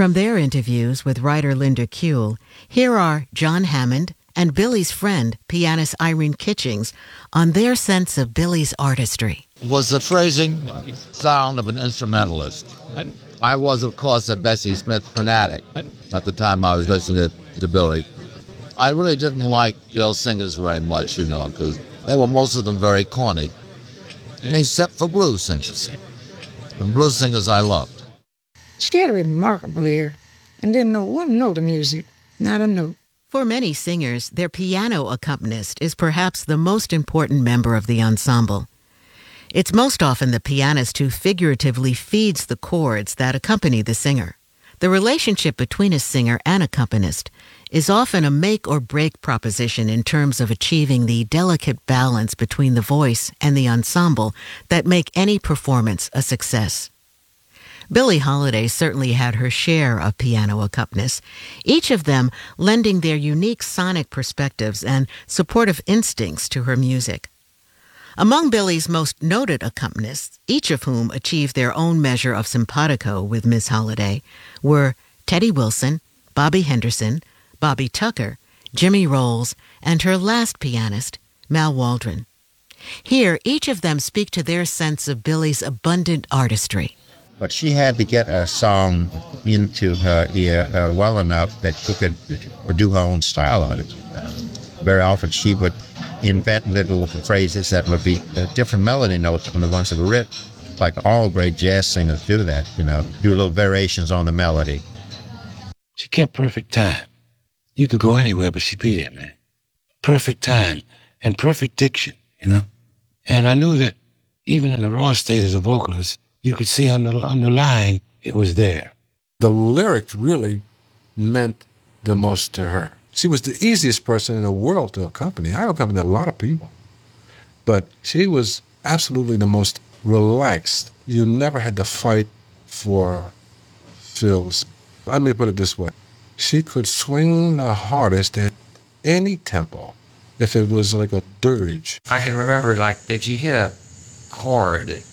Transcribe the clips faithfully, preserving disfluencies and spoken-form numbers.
From their interviews with writer Linda Kuehl, here are John Hammond and Billy's friend, pianist Irene Kitchings, on their sense of Billy's artistry. Was the phrasing sound of an instrumentalist. I was, of course, a Bessie Smith fanatic at the time I was listening to Billy. I really didn't like girl singers very much, you know, because they were most of them very corny, except for blues singers. And blues singers I loved. She had a remarkable ear and didn't know one note of music, not a note. For many singers, their piano accompanist is perhaps the most important member of the ensemble. It's most often the pianist who figuratively feeds the chords that accompany the singer. The relationship between a singer and accompanist is often a make-or-break proposition in terms of achieving the delicate balance between the voice and the ensemble that make any performance a success. Billie Holiday certainly had her share of piano accompanists, each of them lending their unique sonic perspectives and supportive instincts to her music. Among Billie's most noted accompanists, each of whom achieved their own measure of simpatico with Miss Holiday, were Teddy Wilson, Bobby Henderson, Bobby Tucker, Jimmy Rolls, and her last pianist, Mal Waldron. Here, each of them speak to their sense of Billie's abundant artistry. But she had to get a song into her ear uh, well enough that she could do her own style on it. Very often she would invent little phrases that would be uh, different melody notes from the ones that were written. Like all great jazz singers do that, you know, do little variations on the melody. She kept perfect time. You could go anywhere, but she'd be there, man. Perfect time and perfect diction, you know. And I knew that even in the raw state as a vocalist, you could see on the underlying it was there. The lyrics really meant the most to her. She was the easiest person in the world to accompany. I accompanied a lot of people. But she was absolutely the most relaxed. You never had to fight for fills. Let me put it this way. She could swing the hardest at any tempo, if it was like a dirge. I can remember, like, if you hit a chord,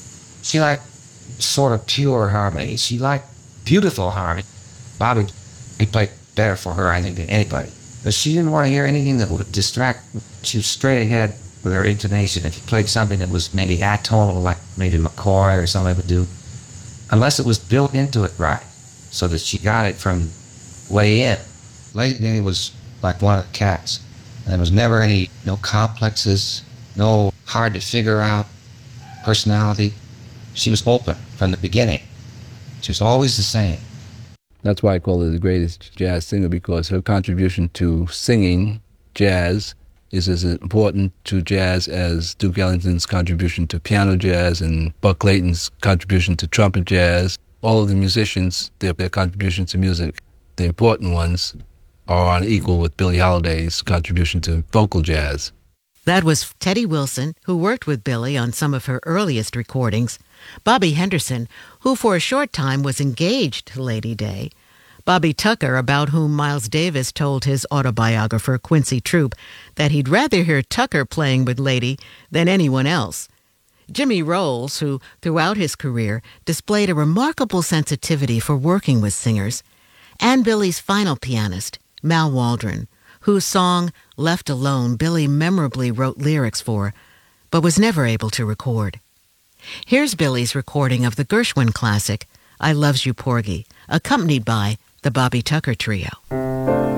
she liked sort of pure harmony. She liked beautiful harmony. Bobby, he played better for her, I think, than anybody. But she didn't want to hear anything that would distract. She was straight ahead with her intonation. If you played something that was maybe atonal, like maybe McCoy or something would do, unless it was built into it right, so that she got it from way in. Lady was like one of the cats. And there was never any, no complexes, no hard to figure out personality. She was open from the beginning. She was always the same. That's why I call her the greatest jazz singer, because her contribution to singing jazz is as important to jazz as Duke Ellington's contribution to piano jazz and Buck Clayton's contribution to trumpet jazz. All of the musicians, their, their contribution to music, the important ones, are on equal with Billie Holiday's contribution to vocal jazz. That was Teddy Wilson, who worked with Billie on some of her earliest recordings, Bobby Henderson, who for a short time was engaged to Lady Day, Bobby Tucker, about whom Miles Davis told his autobiographer Quincy Troupe that he'd rather hear Tucker playing with Lady than anyone else, Jimmy Rolls, who throughout his career displayed a remarkable sensitivity for working with singers, and Billie's final pianist, Mal Waldron, whose song Left Alone Billie memorably wrote lyrics for, but was never able to record. Here's Billie's recording of the Gershwin classic, I Loves You Porgy, accompanied by the Bobby Tucker Trio.